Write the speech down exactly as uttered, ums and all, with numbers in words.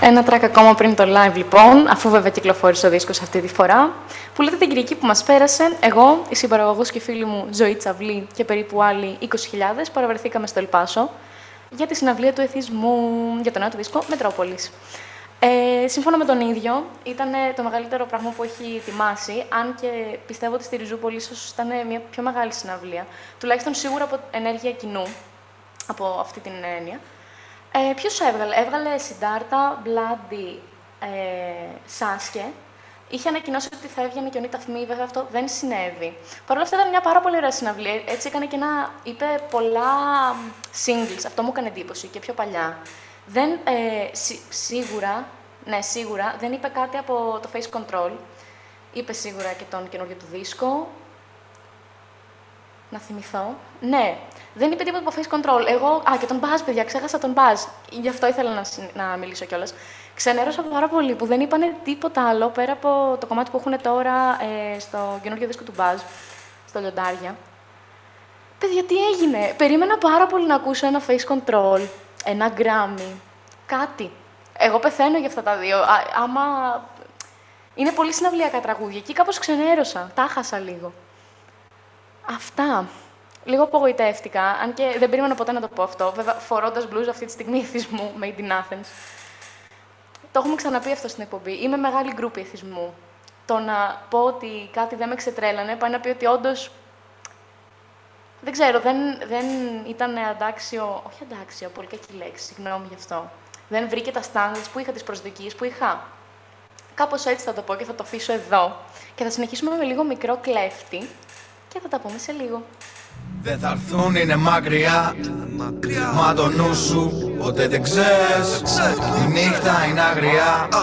Ένα track ακόμα πριν το live, λοιπόν, αφού βέβαια κυκλοφόρησε ο δίσκος αυτή τη φορά, που λέτε την Κυριακή που μας πέρασε, εγώ, η συμπαραγωγός και φίλη μου Ζωή Τσαβλή και περίπου άλλοι είκοσι χιλιάδες παραβρεθήκαμε στο Ελπάσο για τη συναυλία του Εθισμού, για το νέο του δίσκο Μετρόπολης. Ε, σύμφωνα με τον ίδιο, ήταν το μεγαλύτερο πράγμα που έχει ετοιμάσει, αν και πιστεύω ότι στη Ριζούπολη ίσως ήταν μια πιο μεγάλη συναυλία, τουλάχιστον σίγουρα από ενέργεια κοινού, από αυτή την έννοια. Ε, ποιος έβγαλε, έβγαλε Συντάρτα, Μπλάντι, ε, Σάσκε. Είχε ανακοινώσει ότι θα έβγαινε και ο Νίτα Θμή, βέβαια αυτό δεν συνέβη. Παρ' όλα αυτά ήταν μια πάρα πολύ ωραία συναυλία. Έτσι έκανε και ένα, είπε πολλά singles, αυτό μου έκανε εντύπωση και πιο παλιά. Δεν, ε, σί, σίγουρα, ναι, σίγουρα, δεν είπε κάτι από το Face Control. Είπε σίγουρα και τον καινούργιο του δίσκο. Να θυμηθώ. Ναι, δεν είπε τίποτα από Face Control. Εγώ, α, και τον Buzz, παιδιά, ξέχασα τον Buzz. Γι' αυτό ήθελα να, να μιλήσω κιόλας. Ξενέρωσα πάρα πολύ που δεν είπανε τίποτα άλλο πέρα από το κομμάτι που έχουν τώρα ε, στο καινούργιο δίσκο του Buzz, στο Λιοντάρια. Παιδιά, τι έγινε. Περίμενα πάρα πολύ να ακούσω ένα Face Control, ένα Grammy, κάτι. Εγώ πεθαίνω για αυτά τα δύο. Α, άμα... Είναι πολύ συναυλιακά τραγούδια. Εκεί κάπως ξενέρωσα. Τα χάσα λίγο. Αυτά. Λίγο απογοητεύτηκα, αν και δεν περίμενα ποτέ να το πω αυτό. Βέβαια, φορώντας blues αυτή τη στιγμή εθισμού, made in Athens. Το έχουμε ξαναπεί αυτό στην εκπομπή. Είμαι μεγάλη γκρούπη εθισμού. Το να πω ότι κάτι δεν με ξετρέλανε, πάει να πει ότι όντως. Δεν ξέρω, δεν, δεν ήταν αντάξιο. Όχι αντάξιο, πολύ κακή λέξη, συγγνώμη γι' αυτό. Δεν βρήκε τα standards που είχα, τις προσδοκίες που είχα. Κάπως έτσι θα το πω και θα το αφήσω εδώ. Και θα συνεχίσουμε με λίγο μικρό κλέφτη. Και θα τα πούμε σε λίγο. Δεν θα έρθουν, είναι μακριά. Μα το νου σου ποτέ δεν ξέρεις. Η νύχτα είναι αγριά.